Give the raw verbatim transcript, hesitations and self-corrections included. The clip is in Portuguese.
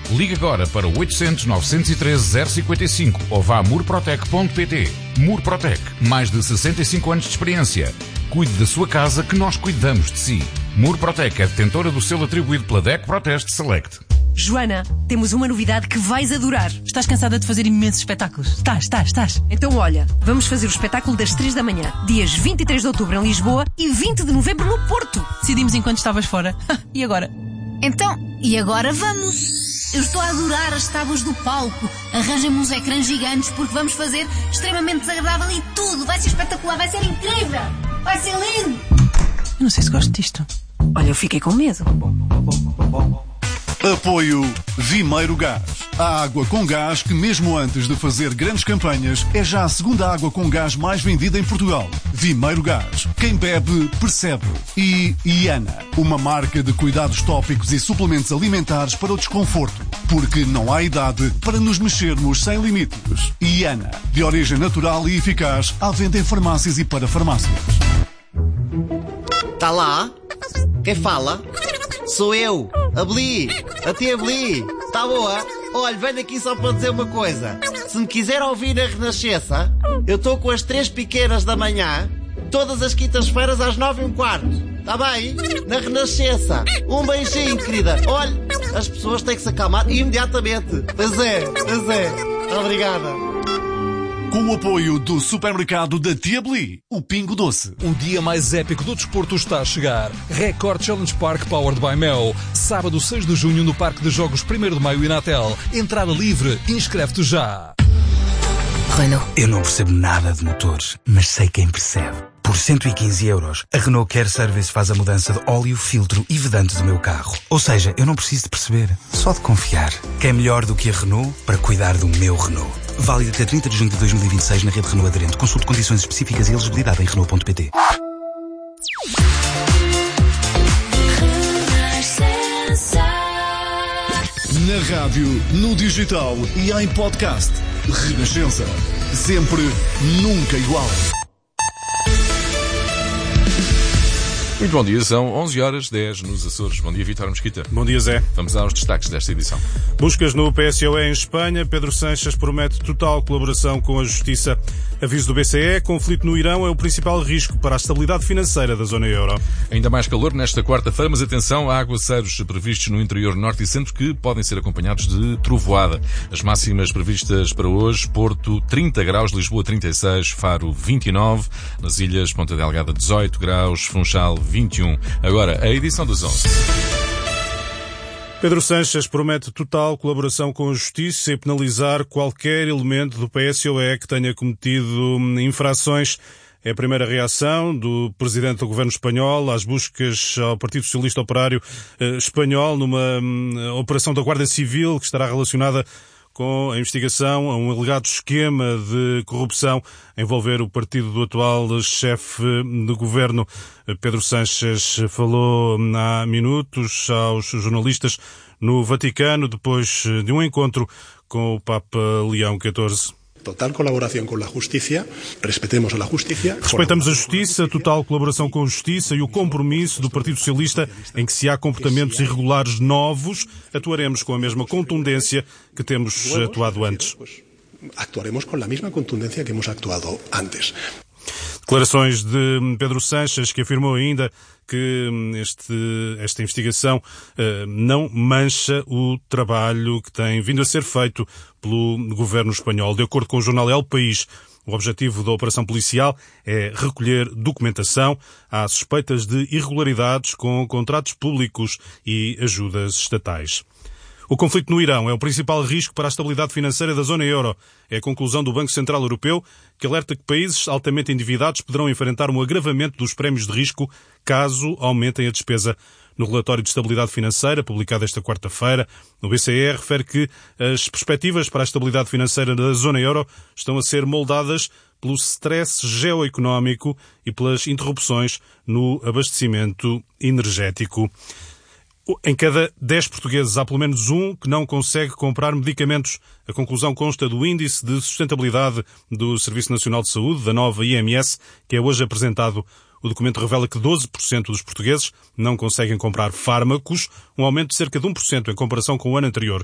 Ligue agora para o oitocentos, novecentos e treze, zero cinquenta e cinco ou vá a murprotec ponto pt. Murprotec, mais de sessenta e cinco anos de experiência. Cuide da sua casa que nós cuidamos de si. Murprotec é detentora do selo atribuído pela D E C Proteste Select. Joana, temos uma novidade que vais adorar. Estás cansada de fazer imensos espetáculos? Estás, estás, estás. Então olha, vamos fazer o espetáculo das três da manhã, dias vinte e três de outubro em Lisboa e vinte de novembro no Porto. Decidimos enquanto estavas fora. E agora? Então, e agora vamos? Eu estou a adorar as tábuas do palco. Arranja-me uns ecrãs gigantes porque vamos fazer extremamente desagradável e tudo. Vai ser espetacular, vai ser incrível. Vai ser lindo. Eu não sei se gosto disto. Olha, eu fiquei com medo. Apoio Vimeiro Gás. A água com gás que, mesmo antes de fazer grandes campanhas, é já a segunda água com gás mais vendida em Portugal. Vimeiro Gás. Quem bebe, percebe. E Iana, uma marca de cuidados tópicos e suplementos alimentares para o desconforto. Porque não há idade para nos mexermos sem limites. Iana, de origem natural e eficaz, à venda em farmácias e para farmácias. Tá lá? Quem fala? Sou eu, a Bli, a tia Bli. Tá boa? Olha, venho aqui só para dizer uma coisa. Se me quiser ouvir na Renascença, eu estou com as três pequenas da manhã, todas as quintas-feiras às nove e um quarto. Tá bem? Na Renascença. Um beijinho, querida. Olha, as pessoas têm que se acalmar imediatamente. Pois é, pois é. Obrigada. Com o apoio do supermercado da Tia Bli, o Pingo Doce. O dia mais épico do desporto está a chegar. Record Challenge Park Powered by Mel. Sábado seis de junho no Parque de Jogos primeiro de Maio e Natel. Entrada livre. Inscreve-te já. Renault. Eu não percebo nada de motores, mas sei quem percebe. Por cento e quinze euros, a Renault Care Service faz a mudança de óleo, filtro e vedante do meu carro. Ou seja, eu não preciso de perceber, só de confiar. Quem é melhor do que a Renault para cuidar do meu Renault? Válido até trinta de junho de dois mil e vinte e seis na rede Renault aderente. Consulte condições específicas e elegibilidade em Renault ponto pt. Na rádio, no digital e em podcast. Renascença. Sempre, nunca igual. Muito bom dia, são onze horas dez nos Açores. Bom dia, Vítor Mesquita. Bom dia, Zé. Vamos aos destaques desta edição. Buscas no P S O E em Espanha. Pedro Sanches promete total colaboração com a Justiça. Aviso do B C E, conflito no Irão é o principal risco para a estabilidade financeira da zona euro. Ainda mais calor nesta quarta-feira, mas atenção a aguaceiros previstos no interior norte e centro que podem ser acompanhados de trovoada. As máximas previstas para hoje: Porto trinta graus, Lisboa trinta e seis, Faro vinte e nove, nas ilhas Ponta Delgada dezoito graus, Funchal vinte e um. Agora, a edição dos onze. Pedro Sanches promete total colaboração com a Justiça e penalizar qualquer elemento do P S O E que tenha cometido infrações. É a primeira reação do Presidente do Governo espanhol às buscas ao Partido Socialista Operário eh, Espanhol numa hum, operação da Guarda Civil que estará relacionada com a investigação a um alegado esquema de corrupção a envolver o partido do atual chefe do governo. Pedro Sanches falou há minutos aos jornalistas no Vaticano depois de um encontro com o Papa Leão catorze. Total colaboração com a Justiça, respeitemos a Justiça. Respeitamos a Justiça, total colaboração com a Justiça e o compromisso do Partido Socialista em que se há comportamentos irregulares novos, atuaremos com a mesma contundência que temos atuado antes. Actuaremos com a mesma contundência que hemos actuado antes. Declarações de Pedro Sanches, que afirmou ainda que este, esta investigação uh, não mancha o trabalho que tem vindo a ser feito pelo governo espanhol. De acordo com o jornal El País, o objetivo da operação policial é recolher documentação às suspeitas de irregularidades com contratos públicos e ajudas estatais. O conflito no Irão é o principal risco para a estabilidade financeira da zona euro. É a conclusão do Banco Central Europeu, que alerta que países altamente endividados poderão enfrentar um agravamento dos prémios de risco caso aumentem a despesa. No relatório de estabilidade financeira, publicado esta quarta-feira, o B C E refere que as perspectivas para a estabilidade financeira da zona euro estão a ser moldadas pelo stress geoeconómico e pelas interrupções no abastecimento energético. Em cada dez portugueses há pelo menos um que não consegue comprar medicamentos. A conclusão consta do Índice de Sustentabilidade do Serviço Nacional de Saúde, da nova I M S, que é hoje apresentado. O documento revela que doze por cento dos portugueses não conseguem comprar fármacos, um aumento de cerca de um por cento em comparação com o ano anterior.